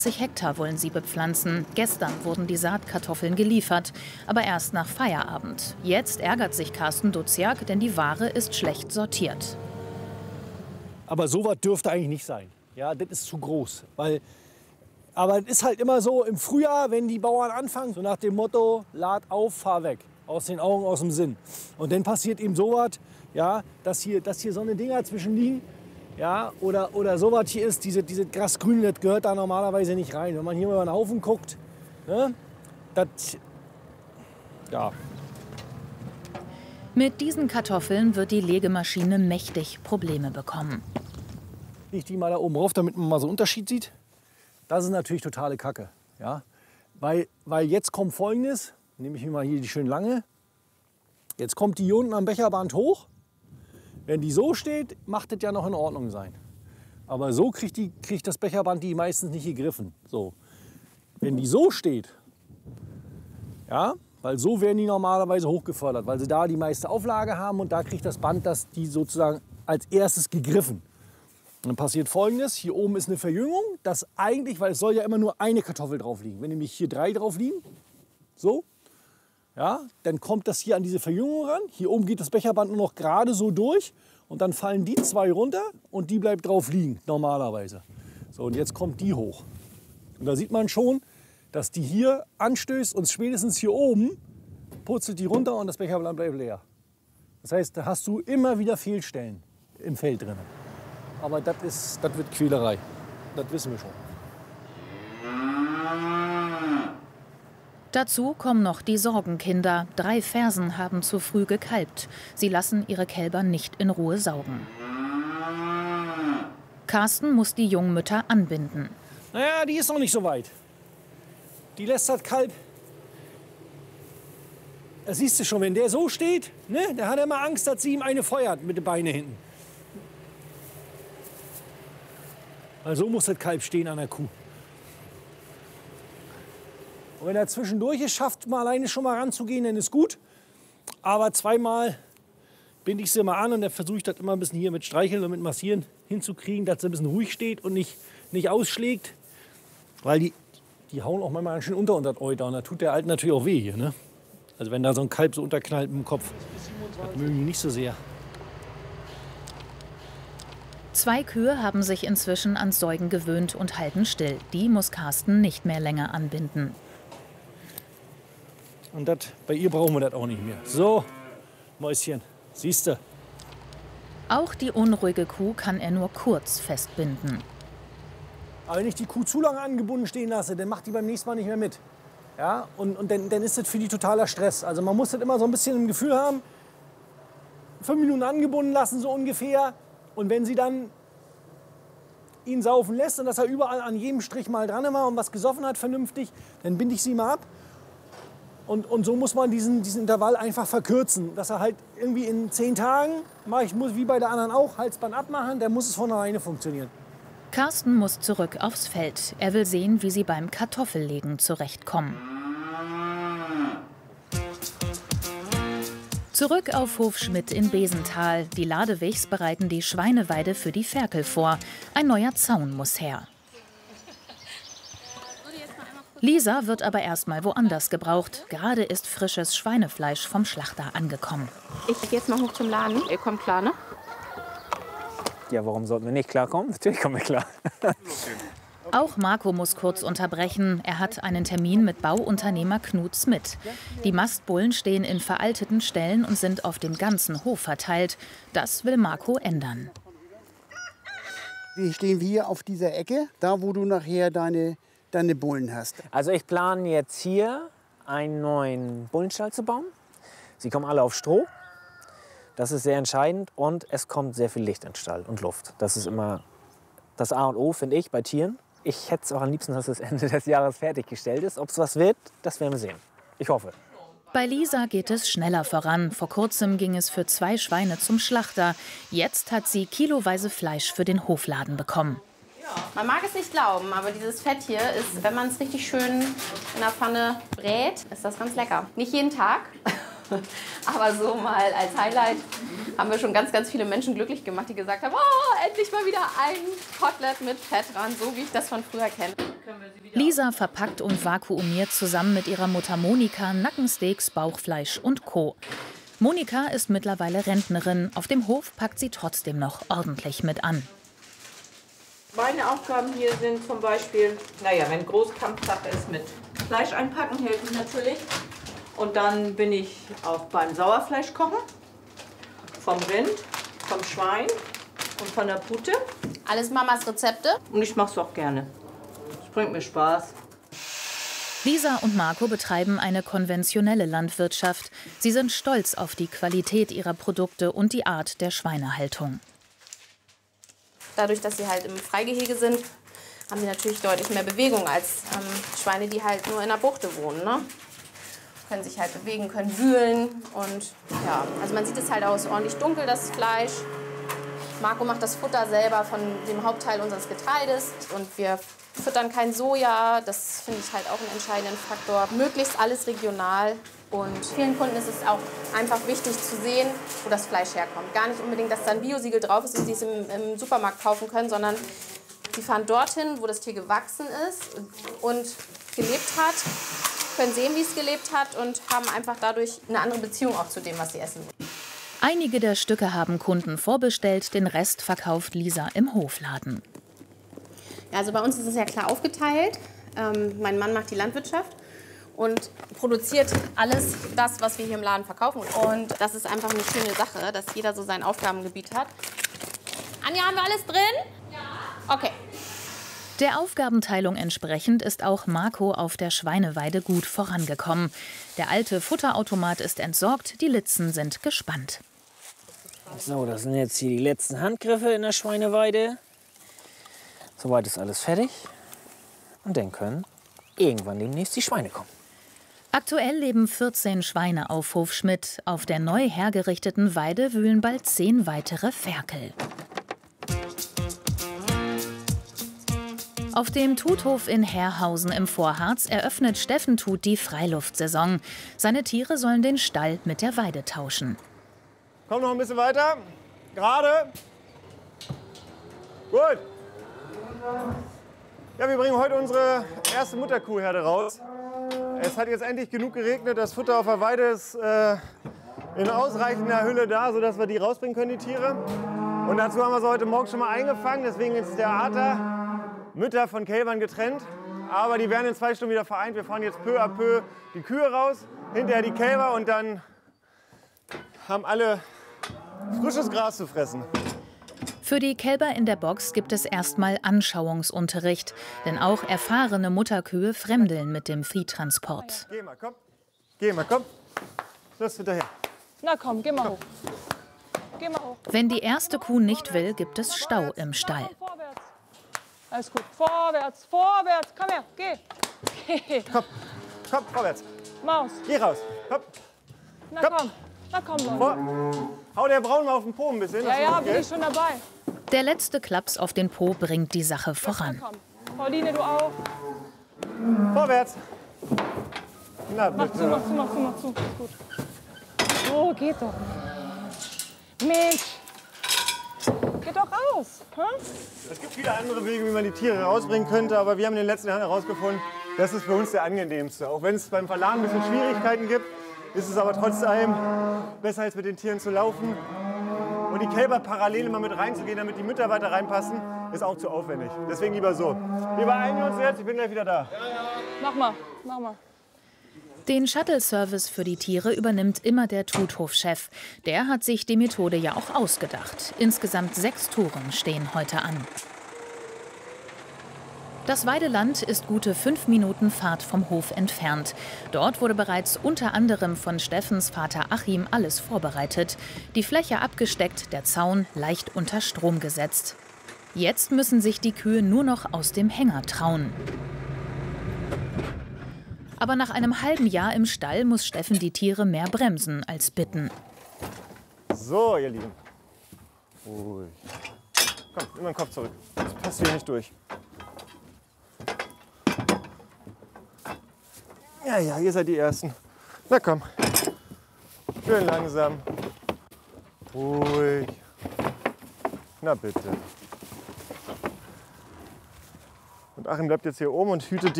Hektar wollen sie bepflanzen. Gestern wurden die Saatkartoffeln geliefert, aber erst nach Feierabend. Jetzt ärgert sich Carsten Duziak, denn die Ware ist schlecht sortiert. Aber sowas dürfte eigentlich nicht sein. Ja, das ist zu groß. Aber es ist halt immer so im Frühjahr, wenn die Bauern anfangen, so nach dem Motto, lad auf, fahr weg. Aus den Augen, aus dem Sinn. Und dann passiert eben sowas, ja, dass hier so eine Dinger zwischen liegen. Ja, oder sowas hier ist, diese Grasgrün, das gehört da normalerweise nicht rein. Wenn man hier über den Haufen guckt, ne, das, ja. Mit diesen Kartoffeln wird die Legemaschine mächtig Probleme bekommen. Ich die mal da oben rauf, damit man mal so einen Unterschied sieht. Das ist natürlich totale Kacke. Ja? Weil jetzt kommt Folgendes, nehme ich mir mal hier die schön lange. Jetzt kommt die hier unten am Becherband hoch. Wenn die so steht, macht das ja noch in Ordnung sein. Aber so kriegt das Becherband die meistens nicht gegriffen. So. Wenn die so steht, ja, weil so werden die normalerweise hochgefördert, weil sie da die meiste Auflage haben und da kriegt das Band die sozusagen als erstes gegriffen. Und dann passiert Folgendes, hier oben ist eine Verjüngung, das eigentlich, weil es soll ja immer nur eine Kartoffel drauf liegen. Wenn nämlich hier 3 drauf liegen, so, ja, dann kommt das hier an diese Verjüngung ran. Hier oben geht das Becherband nur noch gerade so durch und dann fallen die 2 runter und die bleibt drauf liegen, normalerweise. So, und jetzt kommt die hoch. Und da sieht man schon, dass die hier anstößt und spätestens hier oben purzelt die runter und das Becherband bleibt leer. Das heißt, da hast du immer wieder Fehlstellen im Feld drin. Aber das wird Quälerei. Das wissen wir schon. Dazu kommen noch die Sorgenkinder. 3 Fersen haben zu früh gekalbt. Sie lassen ihre Kälber nicht in Ruhe saugen. Carsten muss die Jungmütter anbinden. Naja, die ist noch nicht so weit. Die lässt das Kalb. Das siehst du schon, wenn der so steht, ne, der hat immer Angst, dass sie ihm eine feuert mit den Beinen hinten. Weil so muss das Kalb stehen an der Kuh. Und wenn er zwischendurch es schafft, mal alleine schon mal ranzugehen, dann ist gut. Aber zweimal binde ich sie mal an und dann versuche ich das immer ein bisschen hier mit Streicheln und mit Massieren hinzukriegen, dass sie ein bisschen ruhig steht und nicht ausschlägt. Weil die hauen auch manchmal ganz schön unter das Euter und da tut der Alten natürlich auch weh hier. Ne? Also wenn da so ein Kalb so unterknallt im Kopf, das mögen die nicht so sehr. 2 Kühe haben sich inzwischen ans Säugen gewöhnt und halten still. Die muss Carsten nicht mehr länger anbinden. Und bei ihr brauchen wir das auch nicht mehr. So, Mäuschen, siehst du. Auch die unruhige Kuh kann er nur kurz festbinden. Aber wenn ich die Kuh zu lange angebunden stehen lasse, dann macht die beim nächsten Mal nicht mehr mit. Ja? Und dann ist das für die totaler Stress. Also man muss das immer so ein bisschen im Gefühl haben, 5 Minuten angebunden lassen so ungefähr. Und wenn sie dann ihn saufen lässt und dass er überall an jedem Strich mal dran war und was gesoffen hat vernünftig, dann binde ich sie mal ab. Und so muss man diesen Intervall einfach verkürzen. Dass er halt irgendwie in 10 Tagen, muss wie bei der anderen auch, Halsband abmachen, dann muss es von alleine funktionieren. Carsten muss zurück aufs Feld. Er will sehen, wie sie beim Kartoffellegen zurechtkommen. Zurück auf Hof Schmidt in Besental. Die Ladewichs bereiten die Schweineweide für die Ferkel vor. Ein neuer Zaun muss her. Lisa wird aber erstmal woanders gebraucht. Gerade ist frisches Schweinefleisch vom Schlachter angekommen. Ich gehe jetzt mal hoch zum Laden. Ihr kommt klar, ne? Ja, warum sollten wir nicht klarkommen? Natürlich kommen wir klar. Auch Marco muss kurz unterbrechen. Er hat einen Termin mit Bauunternehmer Knut Smith. Die Mastbullen stehen in veralteten Ställen und sind auf dem ganzen Hof verteilt. Das will Marco ändern. Wir stehen hier auf dieser Ecke, da wo du nachher deine Bullen hast. Also ich plane jetzt hier einen neuen Bullenstall zu bauen. Sie kommen alle auf Stroh. Das ist sehr entscheidend und es kommt sehr viel Licht in den Stall und Luft. Das ist immer das A und O, finde ich, bei Tieren. Ich hätte es auch am liebsten, dass es Ende des Jahres fertiggestellt ist. Ob es was wird, das werden wir sehen. Ich hoffe. Bei Lisa geht es schneller voran. Vor kurzem ging es für 2 Schweine zum Schlachter. Jetzt hat sie kiloweise Fleisch für den Hofladen bekommen. Man mag es nicht glauben, aber dieses Fett hier ist, wenn man es richtig schön in der Pfanne brät, ist das ganz lecker. Nicht jeden Tag, aber so mal als Highlight haben wir schon ganz, ganz viele Menschen glücklich gemacht, die gesagt haben, oh, endlich mal wieder ein Kotelett mit Fett dran, so wie ich das von früher kenne. Lisa verpackt und vakuumiert zusammen mit ihrer Mutter Monika Nackensteaks, Bauchfleisch und Co. Monika ist mittlerweile Rentnerin. Auf dem Hof packt sie trotzdem noch ordentlich mit an. Meine Aufgaben hier sind zum Beispiel, naja, wenn Großkampftag ist, mit Fleisch einpacken, helfe ich natürlich. Und dann bin ich auch beim Sauerfleisch kochen. Vom Rind, vom Schwein und von der Pute. Alles Mamas Rezepte. Und ich mache es auch gerne. Es bringt mir Spaß. Lisa und Marco betreiben eine konventionelle Landwirtschaft. Sie sind stolz auf die Qualität ihrer Produkte und die Art der Schweinehaltung. Dadurch, dass sie halt im Freigehege sind, haben die natürlich deutlich mehr Bewegung als Schweine, die halt nur in der Buchte wohnen. Ne? Können sich halt bewegen, können wühlen und ja, also man sieht es halt aus ordentlich dunkel, das Fleisch. Marco macht das Futter selber von dem Hauptteil unseres Getreides und wir füttern kein Soja. Das finde ich halt auch einen entscheidenden Faktor. Möglichst alles regional. Und vielen Kunden ist es auch einfach wichtig zu sehen, wo das Fleisch herkommt. Gar nicht unbedingt, dass da ein Biosiegel drauf ist und sie es im Supermarkt kaufen können, sondern sie fahren dorthin, wo das Tier gewachsen ist und gelebt hat, können sehen, wie es gelebt hat und haben einfach dadurch eine andere Beziehung auch zu dem, was sie essen. Einige der Stücke haben Kunden vorbestellt, den Rest verkauft Lisa im Hofladen. Ja, also bei uns ist es ja klar aufgeteilt. Mein Mann macht die Landwirtschaft und produziert alles das, was wir hier im Laden verkaufen. Und das ist einfach eine schöne Sache, dass jeder so sein Aufgabengebiet hat. Anja, haben wir alles drin? Ja. Okay. Der Aufgabenteilung entsprechend ist auch Marco auf der Schweineweide gut vorangekommen. Der alte Futterautomat ist entsorgt, die Litzen sind gespannt. So, das sind jetzt hier die letzten Handgriffe in der Schweineweide. Soweit ist alles fertig. Und dann können irgendwann demnächst die Schweine kommen. Aktuell leben 14 Schweine auf Hof Schmidt. Auf der neu hergerichteten Weide wühlen bald 10 weitere Ferkel. Auf dem Tuthof in Herrhausen im Vorharz eröffnet Steffen Tut die Freiluftsaison. Seine Tiere sollen den Stall mit der Weide tauschen. Komm noch ein bisschen weiter. Gerade. Gut. Ja, wir bringen heute unsere erste Mutterkuhherde raus. Es hat jetzt endlich genug geregnet. Das Futter auf der Weide ist in ausreichender Hülle da, sodass wir die rausbringen können, die Tiere. Und dazu haben wir sie heute Morgen schon mal eingefangen. Deswegen ist der Arter Mütter von Kälbern getrennt. Aber die werden in 2 Stunden wieder vereint. Wir fahren jetzt peu à peu die Kühe raus, hinterher die Kälber und dann haben alle frisches Gras zu fressen. Für die Kälber in der Box gibt es erstmal Anschauungsunterricht, denn auch erfahrene Mutterkühe fremdeln mit dem Viehtransport. Geh mal, komm. Geh mal, komm. Los, hinterher. Na komm, geh mal hoch. Geh mal hoch. Wenn die erste Kuh nicht will, gibt es Stau im Stall. Vorwärts. Alles gut. Vorwärts, vorwärts. Komm her, geh. Komm, komm, vorwärts. Maus. Geh raus. Komm. Na komm. Na komm, Leute. Vor. Hau der Braun mal auf den Po ein bisschen. Ja, bin ich schon dabei. Der letzte Klaps auf den Po bringt die Sache voran. Komm. Pauline, du auch. Vorwärts. Na, Mach bitte. zu. Ist gut. Oh, geht doch. Mensch. Geht doch raus. Hm? Es gibt viele andere Wege, wie man die Tiere rausbringen könnte, aber wir haben in den letzten Jahren herausgefunden, das ist für uns der angenehmste. Auch wenn es beim Verladen ein bisschen Schwierigkeiten gibt, ist es aber trotz allem besser, als mit den Tieren zu laufen. Und die Kälber parallel immer mit reinzugehen, damit die Mütter weiter reinpassen, ist auch zu aufwendig. Deswegen lieber so. Wir beeilen uns jetzt, ich bin gleich wieder da. Mach mal. Den Shuttle-Service für die Tiere übernimmt immer der Tuthof-Chef. Der hat sich die Methode ja auch ausgedacht. Insgesamt 6 Touren stehen heute an. Das Weideland ist gute 5 Minuten Fahrt vom Hof entfernt. Dort wurde bereits unter anderem von Steffens Vater Achim alles vorbereitet. Die Fläche abgesteckt, der Zaun leicht unter Strom gesetzt. Jetzt müssen sich die Kühe nur noch aus dem Hänger trauen. Aber nach einem halben Jahr im Stall muss Steffen die Tiere mehr bremsen als bitten. So, ihr Lieben. Ruhig. Komm, nimm den Kopf zurück. Das passt hier nicht durch. Ja, ihr seid die Ersten. Na komm. Schön langsam. Ruhig. Na bitte. Und Achim bleibt jetzt hier oben und hütet